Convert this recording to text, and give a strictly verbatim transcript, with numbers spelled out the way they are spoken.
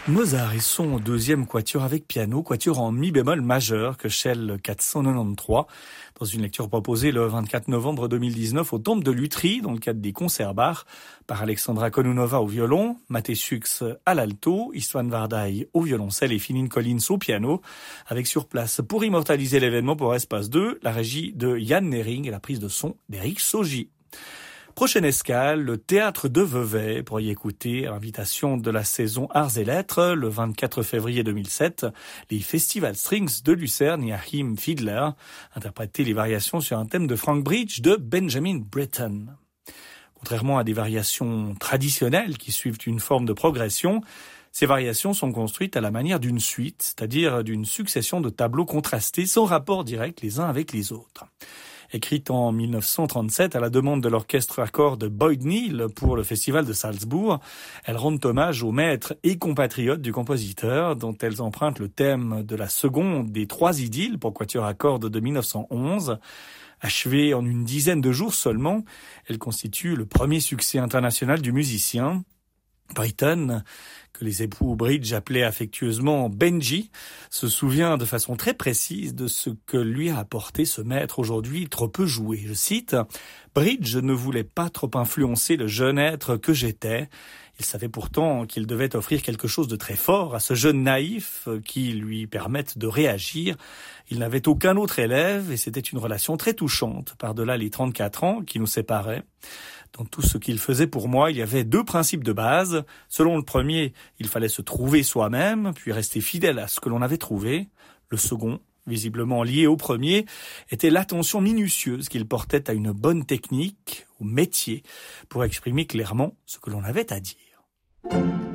Mozart et son deuxième quatuor avec piano, quatuor en mi bémol majeur, que Shell quatre cent quatre-vingt-treize, dans une lecture proposée le vingt-quatre novembre deux mille dix-neuf au Temple de Lutry, dans le cadre des concerts bar, par Alexandra Kononova au violon, Matejčuk à l'alto, Istvan Vardai au violoncelle et Philin Collins au piano, avec sur place, pour immortaliser l'événement pour Espace deux, la régie de Jan Nering et la prise de son d'Eric Saugis. Prochaine escale, le Théâtre de Vevey, pour y écouter, à l'invitation de la saison Arts et Lettres, le vingt-quatre février deux mille sept, les Festival Strings de Lucerne et Achim Fiedler, interpréter les variations sur un thème de Frank Bridge de Benjamin Britten. Contrairement à des variations traditionnelles qui suivent une forme de progression, ces variations sont construites à la manière d'une suite, c'est-à-dire d'une succession de tableaux contrastés sans rapport direct les uns avec les autres. Écrite en mille neuf cent trente-sept à la demande de l'orchestre à cordes Boyd Neal pour le festival de Salzbourg, elles rendent hommage aux maîtres et compatriotes du compositeur, dont elles empruntent le thème de la seconde des trois idylles pour quatuor à cordes de mille neuf cent onze. Achevée en une dizaine de jours seulement, elle constitue le premier succès international du musicien. Britten, que les époux Bridge appelaient affectueusement Benji, se souvient de façon très précise de ce que lui a apporté ce maître aujourd'hui trop peu joué. Je cite, « Bridge ne voulait pas trop influencer le jeune être que j'étais. Il savait pourtant qu'il devait offrir quelque chose de très fort à ce jeune naïf qui lui permette de réagir. Il n'avait aucun autre élève et c'était une relation très touchante par-delà les trente-quatre ans qui nous séparaient. Dans tout ce qu'il faisait pour moi, il y avait deux principes de base. Selon le premier, il fallait se trouver soi-même, puis rester fidèle à ce que l'on avait trouvé. Le second, visiblement lié au premier, était l'attention minutieuse qu'il portait à une bonne technique, au métier, pour exprimer clairement ce que l'on avait à dire.